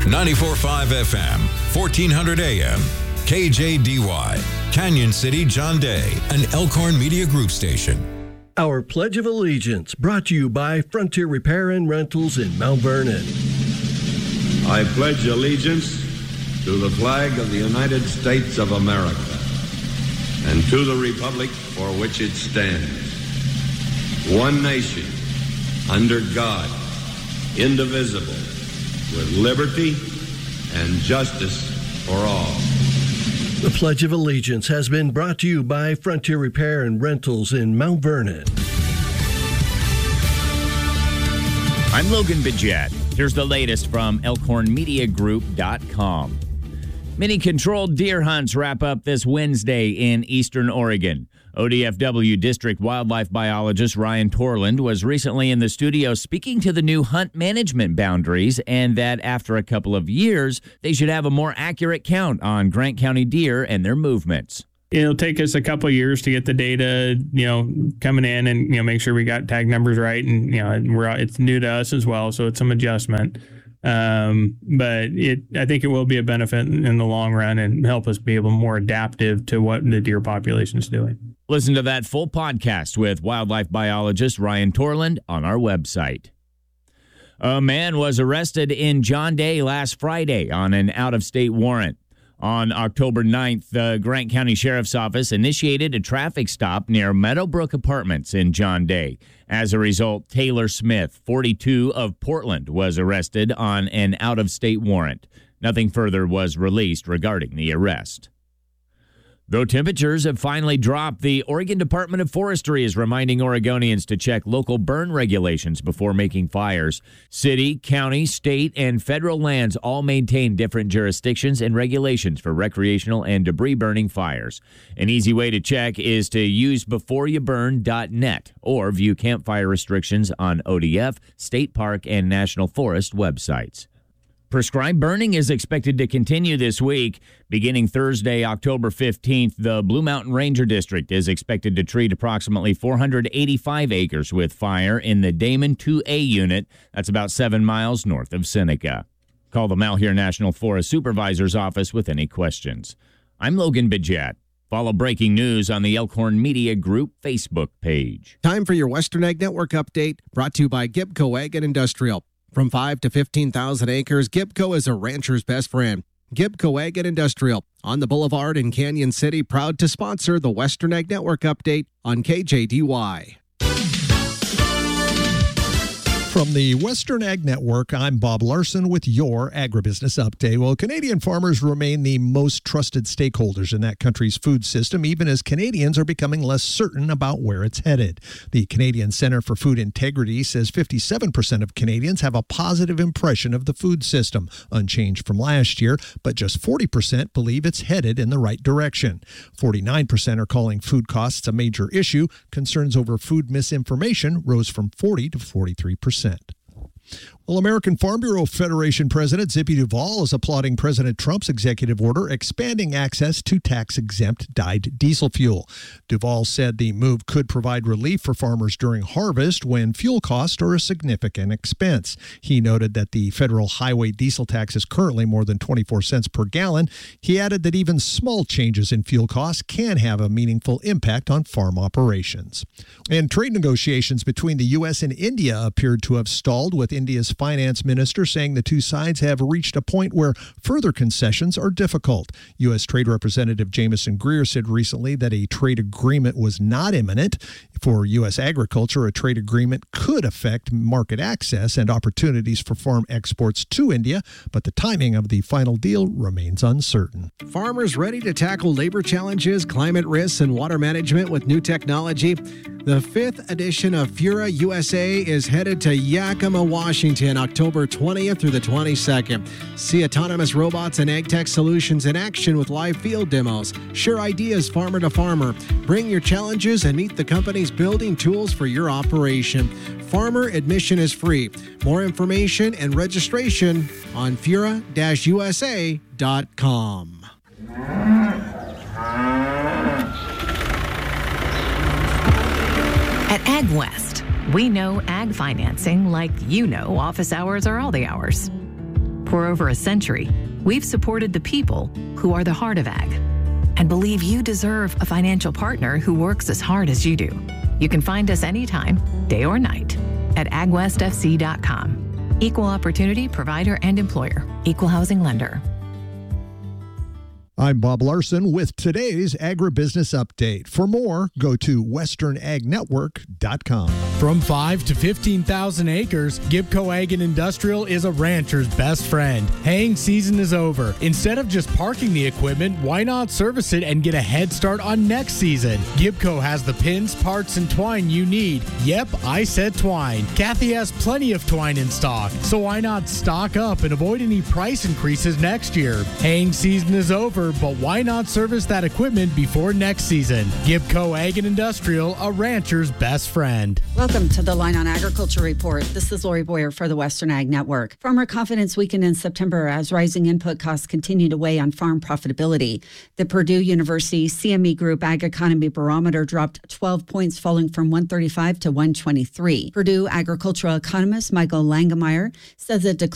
94.5 FM, 1400 AM, KJDY, Canyon City, John Day, an Elkhorn Media Group station. Our Pledge of Allegiance brought to you by Frontier Repair and Rentals in Mount Vernon. I pledge allegiance to the flag of the United States of America and to the republic for which it stands, one nation, under God, indivisible, with liberty and justice for all. The Pledge of Allegiance has been brought to you by Frontier Repair and Rentals in Mount Vernon. I'm Logan Bidget. Here's the latest from ElkhornMediaGroup.com. Many controlled deer hunts wrap up this Wednesday in eastern Oregon. ODFW District Wildlife Biologist Ryan Torland was recently in the studio speaking to the new hunt management boundaries and that after a couple of years, they should have a more accurate count on Grant County deer and their movements. It'll take us a couple of years to get the data, coming in and, make sure we got tag numbers right. And, it's new to us as well. So it's some adjustment. But I think it will be a benefit in the long run and help us be able more adaptive to what the deer population is doing. Listen to that full podcast with wildlife biologist Ryan Torland on our website. A man was arrested in John Day last Friday on an out-of-state warrant. On October 9th, the Grant County Sheriff's Office initiated a traffic stop near Meadowbrook Apartments in John Day. As a result, Taylor Smith, 42, of Portland, was arrested on an out-of-state warrant. Nothing further was released regarding the arrest. Though temperatures have finally dropped, the Oregon Department of Forestry is reminding Oregonians to check local burn regulations before making fires. City, county, state, and federal lands all maintain different jurisdictions and regulations for recreational and debris burning fires. An easy way to check is to use beforeyouburn.net or view campfire restrictions on ODF, state park, and national forest websites. Prescribed burning is expected to continue this week. Beginning Thursday, October 15th, the Blue Mountain Ranger District is expected to treat approximately 485 acres with fire in the Damon 2A unit. That's about 7 miles north of Seneca. Call the Malheur National Forest Supervisor's Office with any questions. I'm Logan Bidget. Follow breaking news on the Elkhorn Media Group Facebook page. Time for your Western Ag Network update, brought to you by Gibco Ag and Industrial. From 5 to 15,000 acres, Gibco is a rancher's best friend. Gibco Ag and Industrial on the Boulevard in Canyon City, proud to sponsor the Western Ag Network update on KJDY. From the Western Ag Network, I'm Bob Larson with your Agribusiness Update. Well, Canadian farmers remain the most trusted stakeholders in that country's food system, even as Canadians are becoming less certain about where it's headed. The Canadian Centre for Food Integrity says 57% of Canadians have a positive impression of the food system, unchanged from last year, but just 40% believe it's headed in the right direction. 49% are calling food costs a major issue. Concerns over food misinformation rose from 40 to 43%. Well, American Farm Bureau Federation President Zippy Duvall is applauding President Trump's executive order expanding access to tax-exempt dyed diesel fuel. Duvall said the move could provide relief for farmers during harvest when fuel costs are a significant expense. He noted that the federal highway diesel tax is currently more than 24 cents per gallon. He added that even small changes in fuel costs can have a meaningful impact on farm operations. And trade negotiations between the U.S. and India appeared to have stalled, with India's finance minister saying the two sides have reached a point where further concessions are difficult. U.S. Trade Representative Jameson Greer said recently that a trade agreement was not imminent. For U.S. agriculture, a trade agreement could affect market access and opportunities for farm exports to India, but the timing of the final deal remains uncertain. Farmers ready to tackle labor challenges, climate risks, and water management with new technology? The 5th edition of Fura USA is headed to Yakima, Washington, October 20th through the 22nd. See autonomous robots and ag tech solutions in action with live field demos. Share ideas farmer to farmer. Bring your challenges and meet the company's building tools for your operation. Farmer admission is free. More information and registration on fura-usa.com. At AgWest, we know ag financing like you know office hours are all the hours. For over a century, we've supported the people who are the heart of ag and believe you deserve a financial partner who works as hard as you do. You can find us anytime, day or night, at agwestfc.com. Equal opportunity provider and employer. Equal housing lender. I'm Bob Larson with today's Agribusiness Update. For more, go to westernagnetwork.com. From 5 to 15,000 acres, Gibco Ag and Industrial is a rancher's best friend. Haying season is over. Instead of just parking the equipment, why not service it and get a head start on next season? Gibco has the pins, parts, and twine you need. Yep, I said twine. Kathy has plenty of twine in stock, so why not stock up and avoid any price increases next year? Haying season is over, but why not service that equipment before next season? Gibco Ag and Industrial, a rancher's best friend. Welcome to the Line on Agriculture Report. This is Lori Boyer for the Western Ag Network. Farmer confidence weakened in September as rising input costs continue to weigh on farm profitability. The Purdue University CME Group Ag Economy Barometer dropped 12 points, falling from 135 to 123. Purdue agricultural economist Michael Langemeyer says the decline